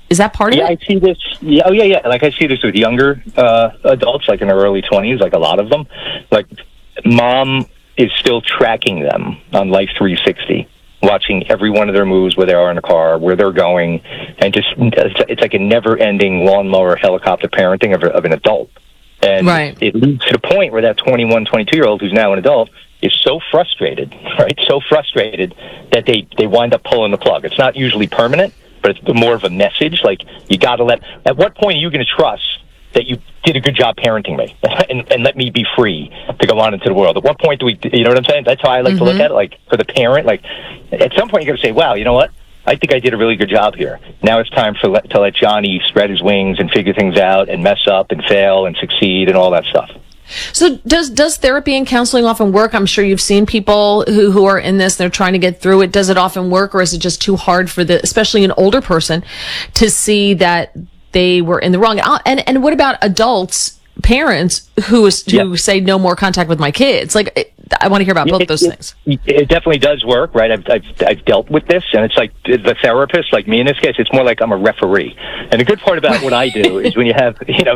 Is that part of Yeah, it? I see this. Yeah, oh, yeah. Like, I see this with younger adults, like in their early 20s, like a lot of them. Like, mom is still tracking them on Life 360, watching every one of their moves, where they are in the car, where they're going, and just it's like a never-ending lawnmower helicopter parenting of an adult. And Right. it leads to the point where that 21, 22-year-old who's now an adult is so frustrated, right? So frustrated that they wind up pulling the plug. It's not usually permanent, but it's more of a message. Like, you got to at what point are you going to trust that you did a good job parenting me and let me be free to go on into the world? At what point do we, you know what I'm saying? That's how I like to look at it. Like, for the parent, like, at some point you got to say, wow, you know what? I think I did a really good job here. Now it's time to let Johnny spread his wings and figure things out and mess up and fail and succeed and all that stuff. So does therapy and counseling often work? I'm sure you've seen people who are in this, they're trying to get through it. Does it often work, or is it just too hard for especially an older person, to see that they were in the wrong? And what about adults, parents who say no more contact with my kids? Like, I want to hear about both those things. It definitely does work, right? I've dealt with this, and it's like the therapist, like me in this case, it's more like I'm a referee. And the good part about what I do is when you have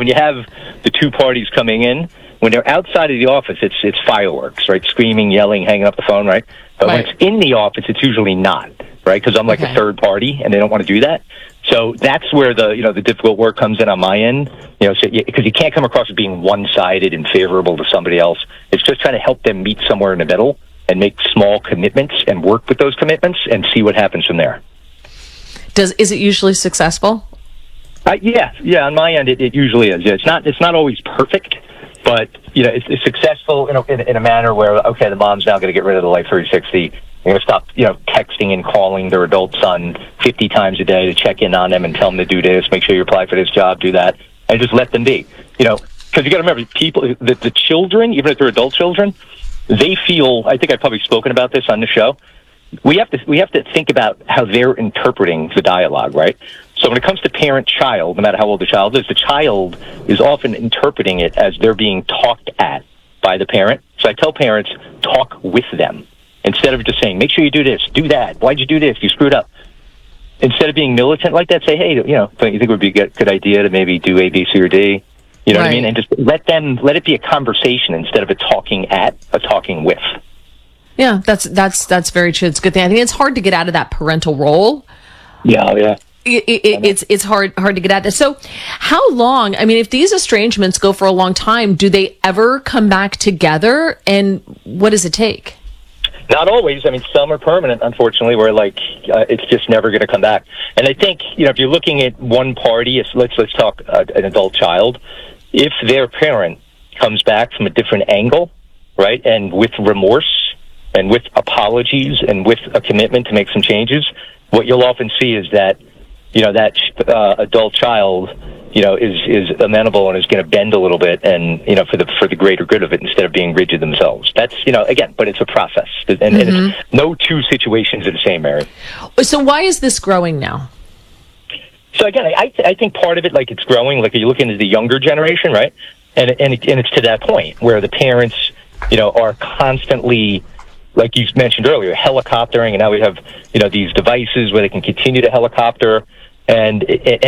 the two parties coming in, when they're outside of the office, it's fireworks, right? Screaming, yelling, hanging up the phone, right? But when it's in the office, it's usually not, right? Because I'm like a third party, and they don't want to do that. So that's where the difficult work comes in on my end, because you can't come across as being one-sided and favorable to somebody else. It's just trying to help them meet somewhere in the middle and make small commitments and work with those commitments and see what happens from there. Is it usually successful? Yeah. On my end, it usually is. It's not always perfect, but it's successful in a manner where, okay, the mom's now going to get rid of the Life 360. They're going to stop, texting and calling their adult son 50 times a day to check in on them and tell them to do this, make sure you apply for this job, do that, and just let them be. Because you got to remember, the children, even if they're adult children, they feel. I think I've probably spoken about this on the show. We have to think about how they're interpreting the dialogue, right? So when it comes to parent-child, no matter how old the child is often interpreting it as they're being talked at by the parent. So I tell parents, talk with them. Instead of just saying, make sure you do this, do that. Why'd you do this? You screwed up. Instead of being militant like that, say, hey, don't you think it would be a good idea to maybe do A, B, C, or D? You know what I mean? And just let it be a conversation instead of a talking with. Yeah, that's very true. It's a good thing. I think it's hard to get out of that parental role. Yeah. It's hard to get at. So how long, I mean, if these estrangements go for a long time, do they ever come back together? And what does it take? Not always. I mean, some are permanent, unfortunately, where it's just never going to come back. And I think, if you're looking at one party, let's talk an adult child, if their parent comes back from a different angle, right, and with remorse and with apologies and with a commitment to make some changes, what you'll often see is that that adult child, is amenable and is going to bend a little bit, and for the greater good of it, instead of being rigid themselves. That's again, but it's a process, and it's, no two situations are the same, Mary. So why is this growing now? So again, I think part of it, like, it's growing. Like, you're looking at the younger generation, right? And it's to that point where the parents, are constantly, like you mentioned earlier, helicoptering, and now we have these devices where they can continue to helicopter. And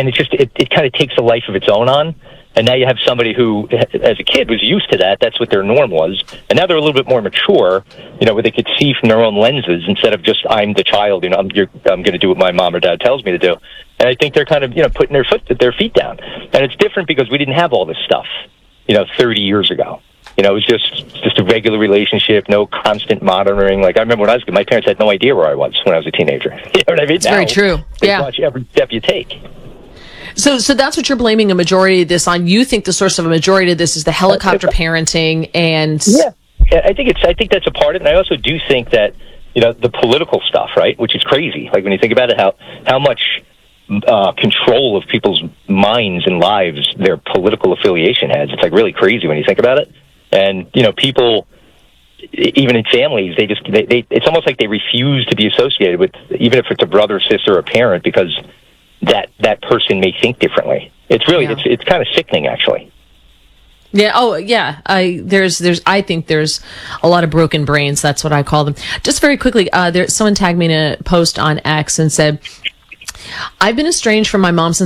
it kind of takes a life of its own on. And now you have somebody who, as a kid, was used to that. That's what their norm was. And now they're a little bit more mature, where they could see from their own lenses instead of just, I'm the child, I'm going to do what my mom or dad tells me to do. And I think they're kind of, putting their feet down. And it's different because we didn't have all this stuff, 30 years ago. It was just a regular relationship, no constant monitoring. Like, I remember when I was a kid, my parents had no idea where I was when I was a teenager. You know what I mean? It's very true. They watch every step you take. So that's what you're blaming a majority of this on. You think the source of a majority of this is the helicopter parenting and... Yeah, I think that's a part of it. And I also do think that, the political stuff, right, which is crazy. Like, when you think about it, how much control of people's minds and lives their political affiliation has. It's, like, really crazy when you think about it. And, people, even in families, it's almost like they refuse to be associated with, even if it's a brother, sister, or a parent, because that person may think differently. It's really, it's kind of sickening, actually. Yeah. Oh, yeah. I think there's a lot of broken brains. That's what I call them. Just very quickly, someone tagged me in a post on X and said, I've been estranged from my mom since